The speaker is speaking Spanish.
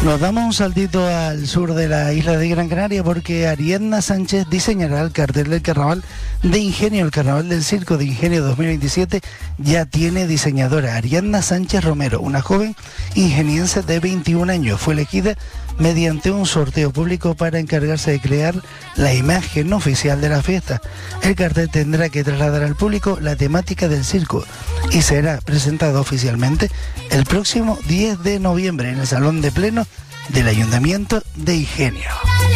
Nos damos un saltito al sur de la isla de Gran Canaria porque Ariadna Sánchez diseñará el cartel del Carnaval de Ingenio. El Carnaval del Circo de Ingenio 2027 ya tiene diseñadora. Ariadna Sánchez Romero, una joven ingeniense de 21 años, fue elegida mediante un sorteo público para encargarse de crear la imagen oficial de la fiesta. El cartel tendrá que trasladar al público la temática del circo y será presentado oficialmente el próximo 10 de noviembre en el Salón de Pleno del Ayuntamiento de Ingenio.